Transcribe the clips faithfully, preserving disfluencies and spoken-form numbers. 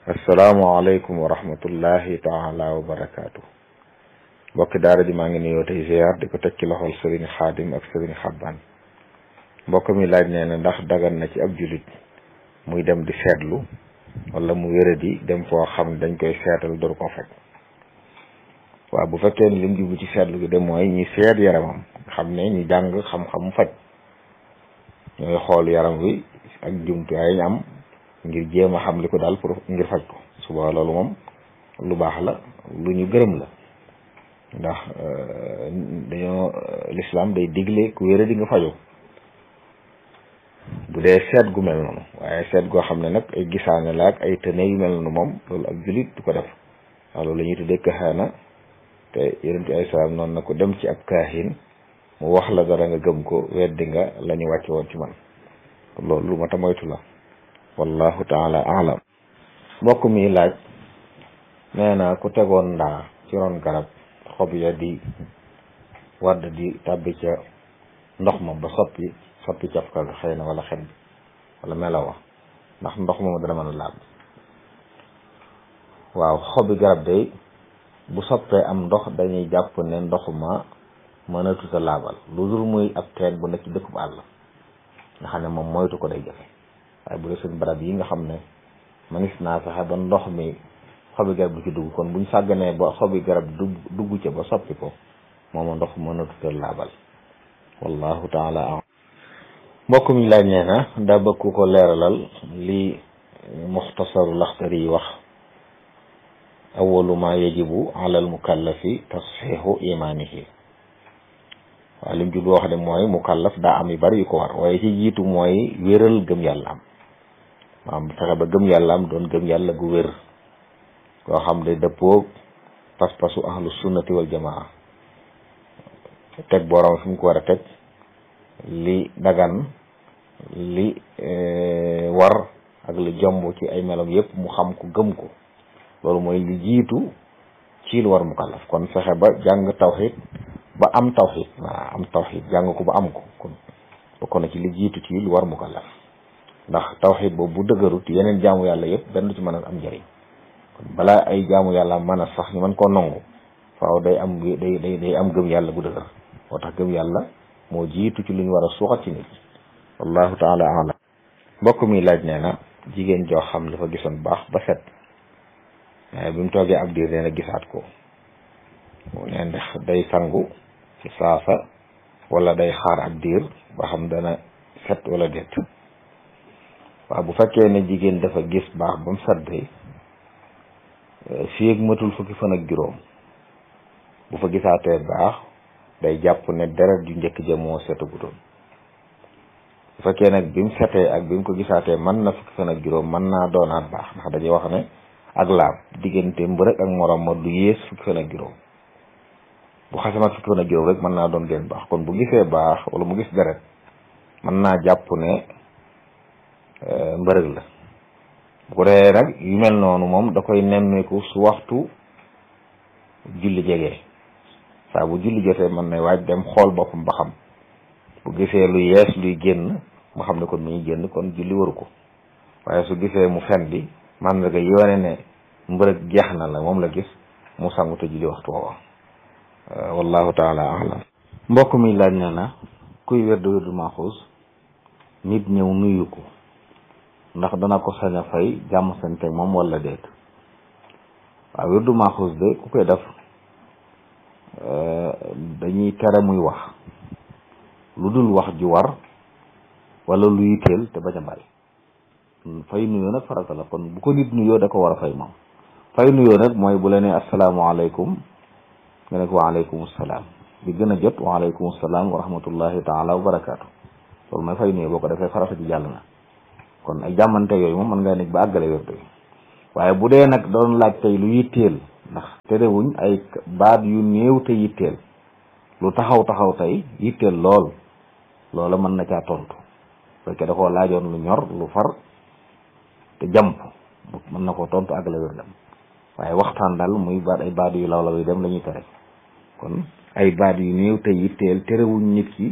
asalaamaaleykum wa rahmatullahi taala wa barakaatu. mbokki daara ji maa ngi nuyoo tey ziar di ko teg ci loxol sëriñ xaadim ak sëriñ xabbaan. mbokk mi laaj nee na ndax dagan na ci ab julit muy dem di seetlu wala mu wéradi dem foo xam ne dañ koy seetal door ko faj. waaw bu fekkee ni lim jublu ci seetlu gi de mooy ñi seet yaramam xam ne ñu jàng xam-xam faj ñooy xool yaram wi ak jumtuwaay yi ñu am ngir jéem a xam li ko daal pour ngir faj ko suba loolu moom lu baax la lu ñu gërëm la ndax dañoo lislaam day digle ku wéra di nga fajoo bu dee seet gu mel noonu waaye seet goo xam ne nag ay gisaane la ak ay tëne yu mel noonu moom loolu ak julit du ko def waaw loolu la ñuy tuddee kaxaana te yonent ay salaam noonu na ko dem ci ab kaahin mu wax la dara nga gëm ko weddi nga la ñu wàcce woon ci man loolu lu ma ta moytu la wallahu taala alam. mbokk mi laaj nee na ku tegoon ndaa ci ron garab xob ya di wadd di tàbbi ca ndox ma ba soppi soppi cafka ga xëy na wala xet bi wala melawa ndax ndox moom dana mën a laab. waaw xobi garab day bu soppee am ndox dañuy jàpp ne ndox ma mën a tuta laabal lu dul muy ab teen bu nekk ci dëkk bu àll nga xam ne moom moytu ko day jafe waaye bu dee suñ barab yi nga xam ne manis naa fexe ba ndox mi xobi garab du ci dugg kon buñ sàgganee ba xobi garab dugg dugg ca ba soppi ko mooma ndox mën a tuta laabal wallahu taala am. mbokk mi laaj nee na daa bëgg ku ko leeralal li muxtasaru laxtari yi wax awalu ma yajibu ala al mukallafi tasxiixu imaanihi. waaw lim jublu wax de mooy mukallaf daa am yu bari yu ko war waaye ci jiitu mooy wéral gëm yàlla am maanaam fexe ba gëm yàlla am doon gëm yàlla gu wér koo xam ne dëppoo pas-pasu ahlu sunnati wal jamaa teg borom fi mu ko war a teg li dagan li war ak li jomb ci ay melam yépp mu xam ko gëm ko loolu mooy li jiitu ci lu war mukallaf kon fexe ba jàng tawxid ba am tawxid waa am tawxid jàng ko ba am ko kon bokk na ci li jiitu ci lu war mukallaf ndax tawxid boobu bu dëgërut yeneen jaamu yàlla yëpp benn du ci mën a am njëriñ kon balaa ay jaamu yàlla mën a sax ñu mën koo nangu faaw day am day day day am gëm yàlla bu dëgër moo tax gëm yàlla moo jiitu ci lu ñu war a suuxat ci nit wallahu taala alam. mbokk mi laaj nee na jigéen joo xam dafa gisoon baax ba set bi mu toogee ab diir nee na gisaat ko nee ndax day sangu ci saasa wala day xaar ab diir ba xam dana set wala déet. waaw bu fekkee ne jigéen dafa gis baax ba mu set day fii ak matul fukki fan ak juróom bu fa gisaatee baax day jàpp ne deret ju njëkk ja moo setagutoon bu fekkee nag bi mu setee ak bi mu ko gisaatee mën na fukki fan ak juróom mën naa doonaat baax ndax dañuy wax ne ak laab diggante mbërëg ak morom ma du yées fukki fan ak juróom bu xasamat fukki fan ak juróom rek mën naa doon gën baax kon bu gisee baax wala mu gis deret mën naa jàpp ne mbërëg la bu ko defee nag yu mel noonu moom da koy nemmeeku su waxtu julli jegee saa bu julli jotee mën na waaj dem xool boppam ba xam bu gisee lu yees luy génn mu xam ne kon mi ngi génn kon julli waru ko waaye su gisee mu fen bi man nga yoone ne mbërëg jeex na la moom la gis mu sangu te julli waxtu woowa wallahu taala alam. mbokk mi laaj na na kuy wérdu wérdu maaxuus nit ñëw nuyu ko ndax dana ko sañ a fay jàmm sante moom wala déet. waaw wérdu maaxuus de ku koy def dañuy tere muy wax lu dul wax ju war wala lu yitteel te bañ a bari fay nuyoo nag farata la kon bu ko nit nuyoo da ko war a fay moom fay nuyoo nag mooy bu la nee asalaamaaleykum nga ne ko waaleykum salaam bi gën a jot waaleykum salaam wa rahmatullahi taala wa barakaatu loolu mooy fay nuyoo boo ko defee farata ji jàll na kon ay jàmmante yooyu moom mën ngaa nekk ba àggale wérdu yi waaye bu dee nag doon laaj tey lu yitteel ndax terewuñ ay baat yu néew te yitteel lu taxaw taxaw tey yitteel lool loola mën na caa tontu fekkee da koo laajoon lu ñor lu far te jàmp mën na koo tontu àggale wérdam waaye waxtaan daal muy baat ay baat yu law law yu dem la ñuy tere kon ay baat yu néew te yitteel terewuñ nit ki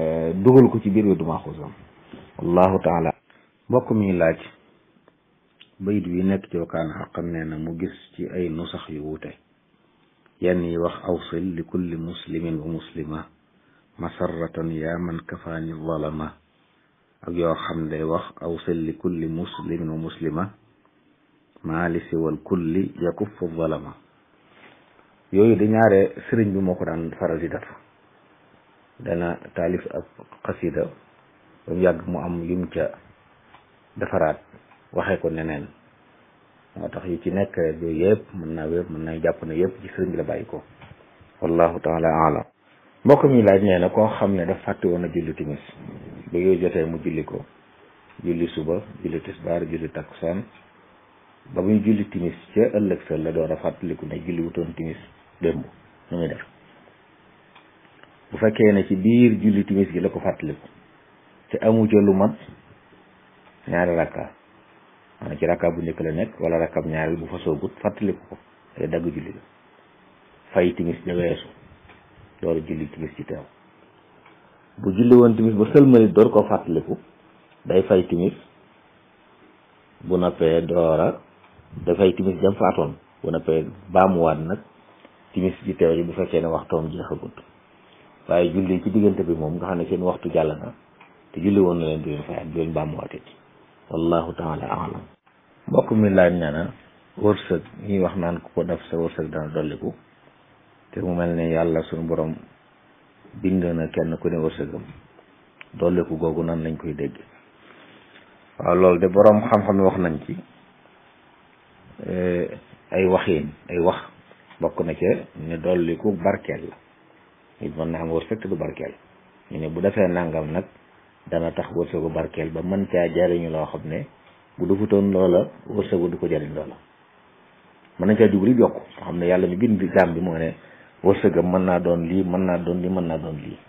dugal ko ci biir wérdu maaxuusam wallahu taala. mbokk mi laaj bayit wi nekk ci wakaana xaqan nee na mu gis ci ay nusax yu wuute yenn yi wax awsil li kulli muslimin wa muslima masarratan yaa man kafaani zalama ak yoo xam day wax awsil li kulli muslimin wa muslima maa li siwal kulli yakuffu zalama yooyu di ñaare sëriñ bi moo ko daan faral di def dana taalif ab xasida ba mu yàgg mu am yum ca defaraat waxee ko neneen moo tax yu ci nekk yooyu yëpp mën naa wér mën naa jàpp ne yëpp ci sëriñ bi la bàyyi ko wallahu taala alam mbokk mi laaj nee na koo xam ne daf fàtte woon a julli timis ba yooyu jotee mu julli ko julli suba julli tisbaar julli takkusaan ba muy julli timis ca ëllëg sa la door a fàttaliku ne julli wutoon timis démb nu muy def bu fekkee ne ci biir julli timis gi la ko fàttaliku te amu ca lu mat ñaari rakka maanaam ci rakka bu njëkk la nekk wala rakkab ñaari bu fa soogut fàttaliku ko te dagg julli la fay timis ja weesu door a julli timis ci teew bu julli woon timis ba sëlmalit door koo fàttaliku day fay timis bu noppee doora day fay timis jam faatoon bu noppee baamuwaat nag timis ci teew ji bu fekkee ne waxtoom jeexagut waaye julli ci diggante bi moom nga xam ne seen waxtu jàll na te julli woon na leen di leen fayaat di leen baamuwaatee ci wallahu taala alam mbokk mi laaj nee na wërsëg ñuy wax naan ku ko def sa wërsëg dana dolliku te mu mel ne yàlla suñu borom bind na kenn ku ne wërsëgam dolliku googu nan lañ koy dégg waaw loolu de borom xam-xam wax nañ ci ay waxiin ay wax bokk na ca ne dolliku barkeel la nit mën na am wërsëg te du barkeel ñu ne bu defee nangam nag dana tax wërsëgu barkeel ba mën caa jariñu loo xam ne bu defutoon loola wërsëgu du ko jariñ loola mën nañ caa jublu yokku nga xam ne yàlla mi bind jaam bi moo ne wërsëgam mën naa doon lii mën naa doon lii mën naa doon lii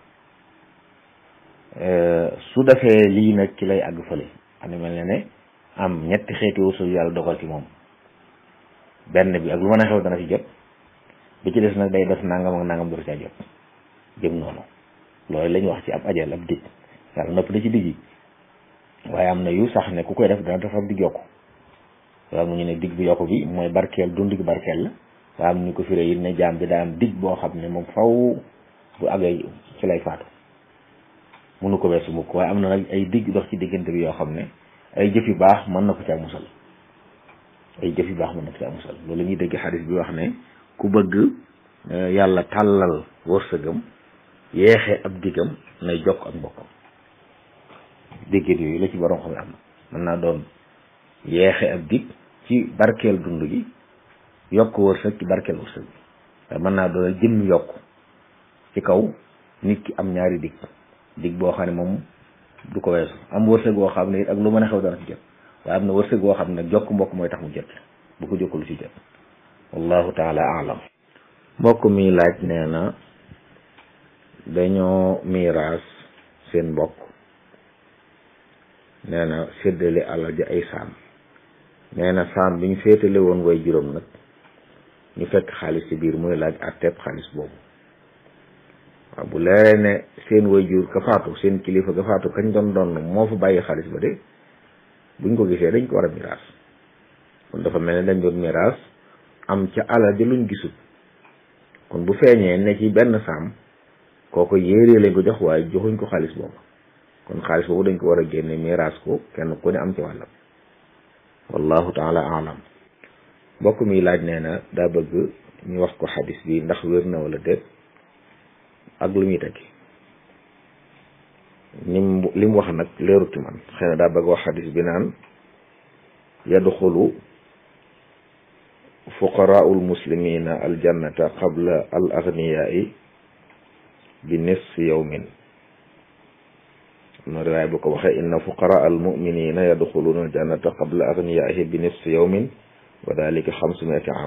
su defee lii nag ci lay àgg fële xam ne mel ne ne am ñetti xeeti wërsëg yàlla dogal ci moom benn bi ak lu mën a xew dana ci jot bi ci des nag day def nangam ak nangam dootu caa jot jëm noonu loolu lañ wax ci ab ajal ab dig yàlla nopp na ci digg yi waaye am na yu sax ne ku koy def dana def ab dig yokku waaye mu ñu ne dig bi yokku bi mooy barkeel dund gi barkeel la waaye am ñu ko firee yi ne jaam bi daa am dig boo xam ne moom faw bu àggee ci lay faatu mënu ko weesu mukk waaye am na nag ay dig dox ci diggante bi yoo xam ne ay jëf yu baax mën na ko caa musal ay jëf yu baax mën na ko caa musal loolu la ñuy dégg xadis bi wax ne ku bëgg yàlla tàllal wërsëgam yeexe ab digam nay jokk ak mbokkam déggéet yooyu la ci borom xam ne am na mën naa doon yeexe ab dig ci barkeel dund gi yokk wërsëg ci barkeel wërsëg bi waaye mën naa doon jëmm yokk ci kaw nit ki am ñaari dig dig boo xam ne moom du ko weesu am wërsëg boo xam ne it ak lu mën a xew dana ci jot waaye am na wërsëg boo xam ne jokk mbokk mooy tax mu jot bu ko jokkul ci jot wallahu taala alam mbokk mi laaj nee na dañoo miiraas seen mbokk nee na séddale alal ji ay saam nee na saam bi ñu féetale woon way juróom nag ñu fekk xaalis ci biir muy laaj àtteeb xaalis boobu waaw bu leeree ne seen way jur ka faatu seen kilifa ga faatu kañ doon doon moo fa bàyyi xaalis ba de buñ ko gisee dañ ko war a miraas kon dafa mel ne dañ doon miraas am ca alal ji luñ gisul kon bu feeñee ne ci benn saam kooko yéeree lañ ko jox waaye joxuñ ko xaalis boobu kon xaalis boobu dañ ko war a génne miraas ko kenn ku ne am ci wàllam wallahu taala alam mbokk mi laaj nee na daa bëgg ñu wax ko xadis bi ndax wér na wala déet ak lu muy tekki nim li mu wax nag leeruti man xëy na daa bëgg wax xadis bi naan yadxulu fuqaraul muslimina aljannata qabla al aghniyai bi nisfi yawmin am na riwaay bu ko waxee inna fuqara al muminina yadxuluna aljannata qabla aghniyaihi bi nisfi yawmin wa dalika xamsumiati am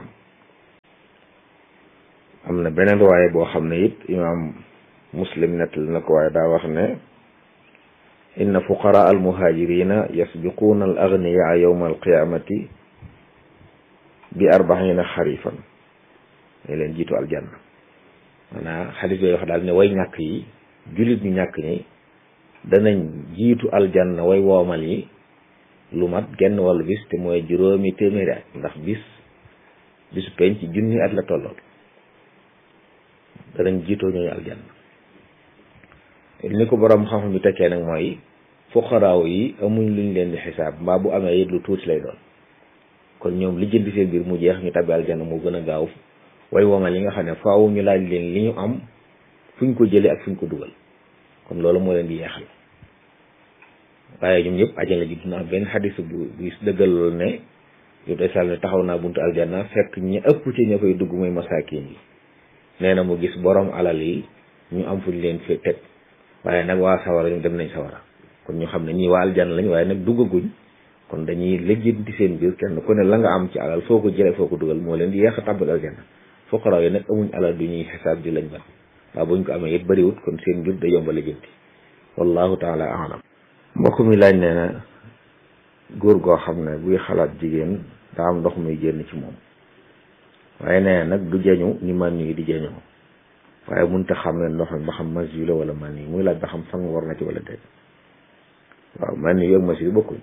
am na beneen riwaay boo xam ne it imam muslim nettali na ko waaye daa wax ne inna fuqara al muhajirina yasbiquuna al aghniyaa yawma al qiyamati bi arbaina xarifan ñu leen jiitu aljanna maanaam xadis yooyu wax daal ne way ñàkk yi jullit ñu ñàkk ñi danañ jiitu aljanna way woomal yi lu mat genn wàllu bis te mooy juróomi téeméeri at ndax bis bisu penc ci junni at la tollool danañ jiitoo ñooñu aljanna. ni ko borom xam-xam bi tekkee nag mooy fuqaraaw yi amuñ luñ leen di xisaab mbaa bu amee it lu tuuti lay doon kon ñoom li jënd seen biir mu jeex ñu tabbi aljanna moo gën a gaaw way womal li nga xam ne faaw ñu laaj leen li ñu am fuñ ko jëlee ak fuñ ko dugal kon loolu moo leen di yeexal waaye ñoom ñëpp ajana ji dina am benn xadis bu bu dëggal loolu ne yow day sàll ne taxaw naa buntu aljanna fekk ñi ëpp ci ña fay dugg mooy masaakin yi nee na mu gis borom alal yi ñu am fuñ leen fi teg waaye nag waa sawara ñu dem nañ sawara kon ñu xam ne ñii waa aljanna lañ waaye nag duggaguñ kon dañuy lijjanti seen biir kenn ku ne la nga am ci alal foo ko jëlee foo ko dugal moo leen di yeex a tàbbal aljanna fuqaraaw yi nag amuñ alal du ñuy xisaab di lañ ban waaw buñ ko amee it bëriwut kon seen biir da yomba lijjanti wallahu taala alam. mbokk mi laaj nee na góor goo xam ne buy xalaat jigéen daa am ndox muy génn ci moom waaye nee nag du jeñu ni man yi di jeñoo waaye mënut a xam ne ndox mi ba xam mas yu la wala man yi muy laaj ba xam sang war na ci wala déet waaw man yi ak mas yu bokkuñ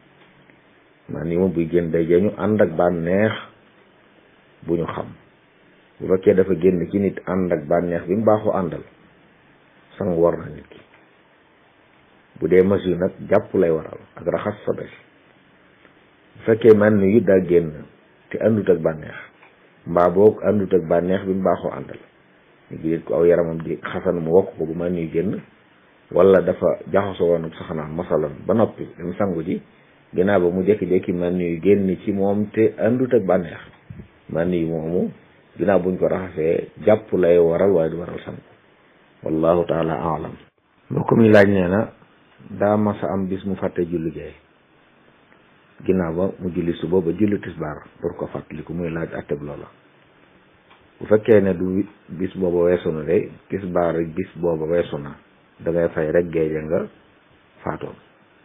man yi moom buy génn day jeñu ànd ak bànneex bu ñu xam bu fekkee dafa génn ci nit ànd ak bànneex bi mu baaxoo àndal sang war na nit ki bu dee mas yu nag jàpp lay waral ak raxas sobe bu fekkee man yi daa génn te àndut ak bànneex mbaa boog àndut ak bànneex bi mu baaxoo àndal ñu ngi ko aw yaramam di xasan mu wokk ko bu man yu génn wala dafa jaxasoo woon saxanaan masalan ba noppi dem sangu ji ginnaaw ba mu jékki-jékki man yu génn ci moom te àndut ak bànneex man yu moomu ginnaaw buñ ko raxasee jàpp lay waral waaye du waral sangu wallahu taala alam. mbokk mi laaj nee na daa masa am bis mu fàtte julli gee ginnaaw ba mu julli suba ba julli tisbaar pour ko fàttaliku muy laaj atteb loola bu fekkee ne du bis booba weesu na de tisbaar bis booba weesu na da ngay fay rek géeje nga faatoon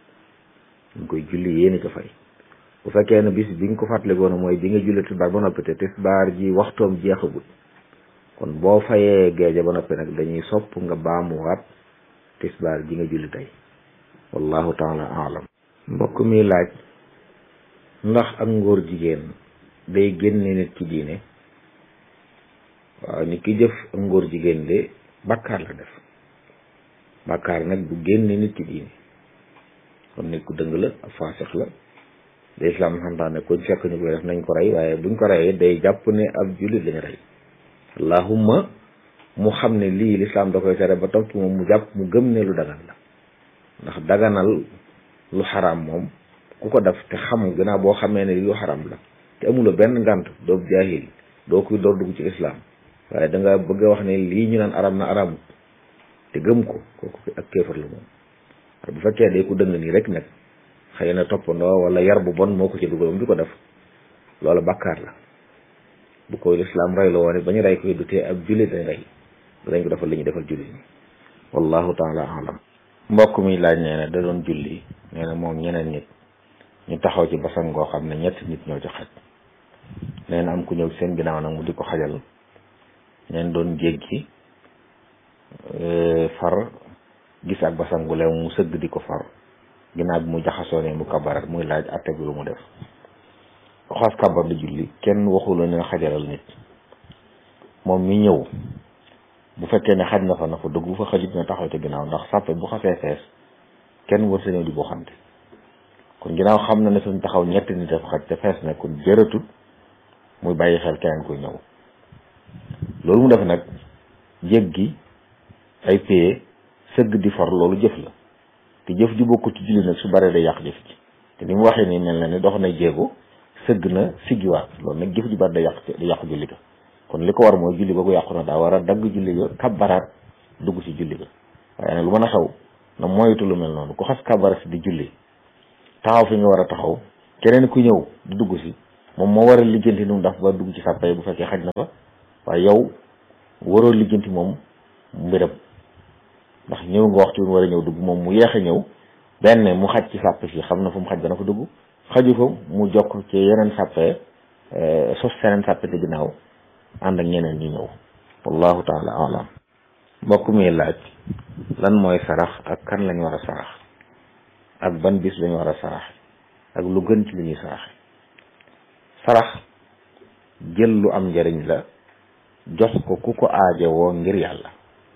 ñu koy julli yéeni ko fay. bu fekkee ne bis bi nga ko fàttalikoon mooy bi nga julli tisbaar ba noppi te tisbaar ji waxtoom jeexagut kon boo fayee géeje ba noppi nag dañuy sopp nga baamuwaat tisbaar ji nga julli tey wallahu taala alam. mbokk mi laaj ndax ak ngóor jigéen day génne nit ci diine. waaw nit ki jëf ak ngóor jigéen de bàkkaar la def bàkkaar nag du génne nit ci diine kon nit ku dëng la ak faasix la de islam xamtaane kuñ fekk ñu koy def nañ ko rey waaye buñ ko reyee day jàpp ne ab jullit lañu rey allahumma mu xam ne lii lislaam da koy tere ba topp moom mu jàpp mu gëm ne lu dagan la ndax daganal lu xaraam moom ku ko def te xam gannaaw boo xamee ne lu xaraam la te amuloo benn ngànt doo jaahil doo koy door dugg ci islam waaye da nga bëgg a wax ne lii ñu naan aram na aramut te gëm ko kooku ak kéefar la moom bu fekkee day ku dëng nii rek nag xëy na toppandoo wala yar bu bon moo ko ci dugal moom di ko def loolu bàkkaar la bu koy lislaam rey la woon ba ñu rey koy du tee ab jullit dañ rey dañ ko defal li ñu defal jullit ñi wallahu taala alam. mbokk mi laaj nee na da doon julli nee na moom ñeneen nit ñu taxaw ci basang goo xam ne ñetti nit ñoo ci xaj nee na am ku ñëw seen ginnaaw nag mu di ko xajal neen doon jéggi far gis ak basang gu leew mu sëgg di ko far ginnaaw bi mu jaxasoo ne mu kabarat muy laaj atte bi lu mu def xas kabar di julli kenn waxula ne xajalal nit moom mi ñëw bu fekkee ne xaj na fa na fa dugg bu fa xajit na taxaw ci ginnaaw ndax sàppe bu xasee fees kenn war sa ñëw di boo xamte kon ginnaaw xam na ne suñ taxaw ñetti nit dafa xaj te fees na kon jëratut muy bàyyi xel keneen koy ñëw loolu mu def nag jéggi ay paye sëgg di far loolu jëf la te jëf ji bokku ci julli nag su bare day yàq jëf ji te ni mu waxee nii mel na ni dox na jéego sëgg na siggiwaat loolu nag jëf ji bare day yàq day yàq julli ga kon li ko war mooy julli ba ko yàqu na daa war a dagg julli ga kabaraat dugg ci julli ga waaye nag lu mën a xaw na moytu lu mel noonu ku xas kabara si di julli taxaw fi nga war a taxaw keneen ku ñëw di dugg si moom moo war a lijjanti nu mu daf ba dugg ci sàppay bu fekkee xaj na fa waaye yow waroo lijjanti moom mbiram ndax ñëw nga waxtu bi war a ñëw dugg moom mu yeex a ñëw benn mu xaj ci sàpp si xam na fu mu xaj dana fa dugg xaju fa mu jokk ci yeneen sàppe sos seneen sàppe te ginnaaw ànd ak ñeneen ñi ñëw wallahu taala alam. mbokk mi laaj lan mooy sarax ak kan lañ war a sarax ak ban bis lañ war a sarax ak lu gën ci li ñuy saraxe. sarax jël lu am njariñ la jox ko ku ko aajowoo ngir yàlla.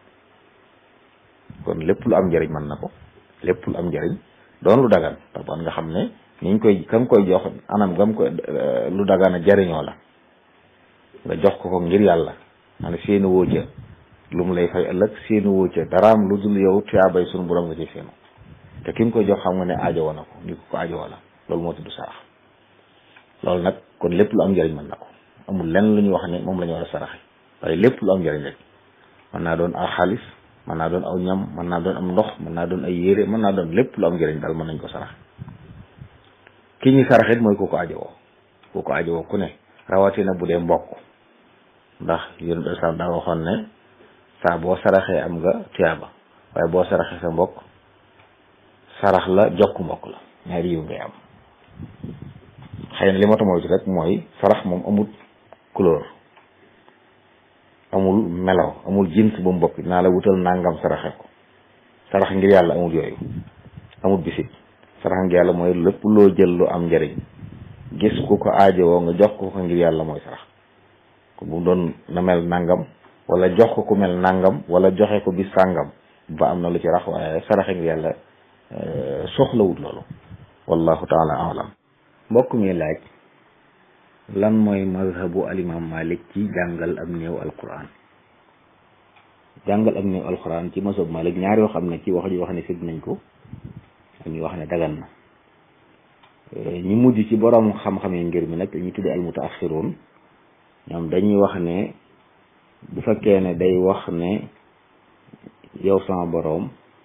kon lépp lu am njariñ mën na ko lépp lu am njariñ doon lu dagan taban nga xam ne niñ koy ka nga koy jox anam gam koy lu dagan a jariñoo la nga jox ko ko ngir yàlla man seeni woo ca lu mu lay fay ëllëg seeni woo ca daraam lu dul yow tuyaabay sunu borom nga ci seenu te ki nga koy jox xam nga ne aajowoo na ko ni ko ko aajowoo la loolu moo tudd sarax. loolu nag kon lépp lu am njariñ mën na ko amul lenn lu ñuy wax ne moom la ñu war a saraxe waaye lépp lu am njariñ rek mën naa doon aw xaalis mën naa doon aw ñam mën naa doon am ndox mën naa doon ay yére mën naa doon lépp lu am njariñ daal mën nañ ko sarax. ki ñuy saraxit mooy ku ko aajowoo ku ko aajowoo ku ne rawatina bu dee mbokk ndax yéen islam daa waxoon ne saa boo saraxee am nga tuyaaba waaye boo saraxee sa mbokk sarax la jokk mbokk la ñaari yiw ngay am. xëy na li ma tamoy ci rek mooy sarax moom amul couleur amul melaw amul jins ba mu bokk naa la wutal nangam saraxe ko sarax ngir yàlla amul yooyu amul bisit sarax ngir yàlla mooy lépp loo jël lu am njariñ gis ku ko aajowoo nga jox ko ko ngir yàlla mooy sarax ko bu doon na mel nangam wala jox ko ku mel nangam wala joxe ko bis sàngam ba am na lu ci rax waaye saraxe ngir yàlla soxlawut loolu wallahu taala alam. mbokk mi laaj lan mooy mazhabu alimam Malik ci jàngal am néew alquran. jàngal am néew alquran ci mazhab Malik ñaar yoo xam ne ci wax ji wax ne sib nañ ko ak ñu wax ne dagan na. ñi mujj ci borom xam-xam yi ngir mi nag dañuy tudde al mutaaxiroon ñoom dañuy wax ne bu fekkee ne day wax ne yow sama boroom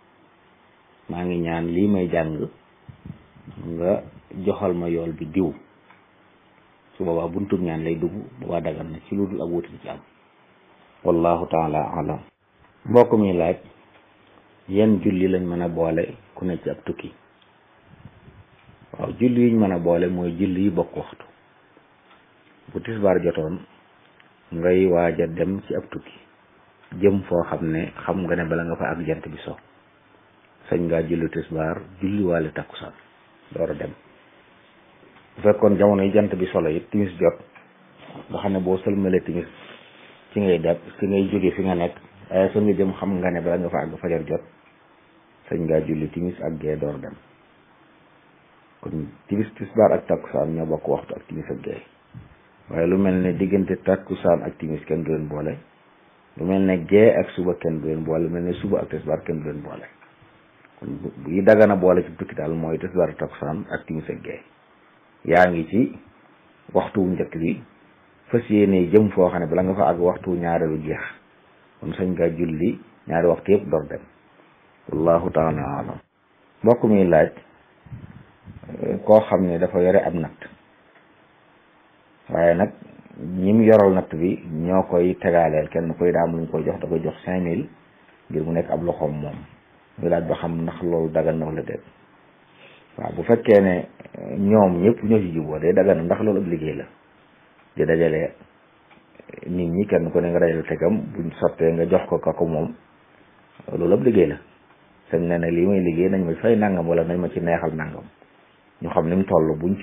maa ngi ñaan lii may jàng nga joxal ma yool bi diw su boobaa buntub ñaan lay dugg boobaa dagan na ci lu dul ak wuti ci am wallahu taala alam. mbokk mi laaj yenn julli lañ mën a boole ku ne ci ab tukki. waaw julli yiñ mën a boole mooy julli yi bokk waxtu. bu tisbaar jotoon ngay waaj a dem ci ab tukki jëm foo xam ne xam nga ne bala nga fa ak jant bi so sañ ngaa julli tisbaar julli waale takkusaan door a dem. bu fekkoon jamono yi jant bi solo it timis jot nga xam ne boo sëlmalee timis ci ngay def ci ngay jóge fi nga nekk waaye fa nga jëm xam nga ne bala nga fa àgg fajar jot sañ ngaa julli timis ak gee door dem. kon timis tisbaar ak takkusaan ñoo bokk waxtu ak timis ak gee waaye lu mel ne diggante takkusaan ak timis kenn du leen boole lu mel ne gee ak suba kenn du leen boole lu mel ne suba ak tisbaar kenn du leen boole. kon bu yi dagana boole ci tukki daal mooy tisbaar ak takkusaan ak timis ak gee yaa ngi ci waxtu wu njëkk bi fas yéene jëm foo xam ne bala nga fa àgg waxtu ñaareelu jeex kon sañ nga julli ñaari waxtu yëpp door dem wallahu taala alam. mbokk mi laaj koo xam ne dafa yore ab natt waaye nag ñim yoral natt bi ñoo koy tegaaleel kenn koy daa am lu ñu koy jox da koy jox cinq mille ngir mu nekk ab loxoom moom muy laaj ba xam ndax loolu dagan na wala déet. waaw bu fekkee ne ñoom ñëpp ñoo ci juboo day dagan ndax loolu ab liggéey la di dajale nit ñi kenn ku ne nga dajale tegam buñ sottee nga jox ko ka ko moom loolu ab liggéey la sañ na ne lii may liggéey nañ ma fay nangam wala nañ ma ci neexal nangam ñu xam ni mu toll buñ